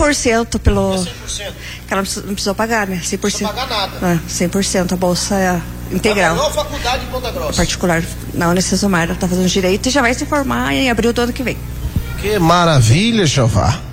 100% pelo... 100%. Que ela não precisou pagar, né? 100%. Não precisa pagar nada. 100%, a bolsa é integral. A melhor faculdade em Ponta Grossa. Particular, na Unicesumar, ela tá fazendo direito e já vai se formar em abril do ano que vem. Que maravilha, Jeová.